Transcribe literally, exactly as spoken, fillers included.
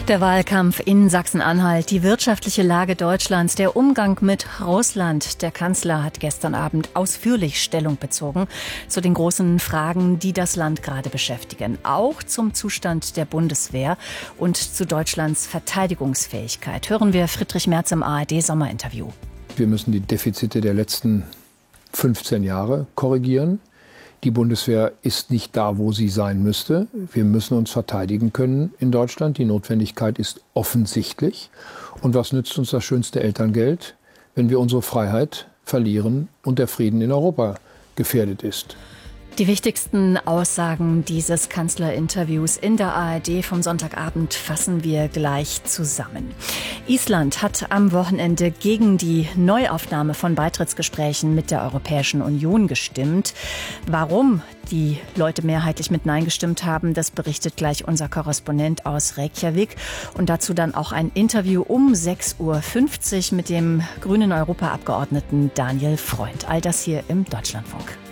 Der Wahlkampf in Sachsen-Anhalt, die wirtschaftliche Lage Deutschlands, der Umgang mit Russland. Der Kanzler hat gestern Abend ausführlich Stellung bezogen zu den großen Fragen, die das Land gerade beschäftigen. Auch zum Zustand der Bundeswehr und zu Deutschlands Verteidigungsfähigkeit. Hören wir Friedrich Merz im A R D-Sommerinterview. Wir müssen die Defizite der letzten fünfzehn Jahre korrigieren. Die Bundeswehr ist nicht da, wo sie sein müsste. Wir müssen uns verteidigen können in Deutschland. Die Notwendigkeit ist offensichtlich. Und was nützt uns das schönste Elterngeld, wenn wir unsere Freiheit verlieren und der Frieden in Europa gefährdet ist? Die wichtigsten Aussagen dieses Kanzlerinterviews in der A R D vom Sonntagabend fassen wir gleich zusammen. Island hat am Wochenende gegen die Neuaufnahme von Beitrittsgesprächen mit der Europäischen Union gestimmt. Warum die Leute mehrheitlich mit Nein gestimmt haben, das berichtet gleich unser Korrespondent aus Reykjavik. Und dazu dann auch ein Interview um sechs Uhr fünfzig mit dem grünen Europaabgeordneten Daniel Freund. All das hier im Deutschlandfunk.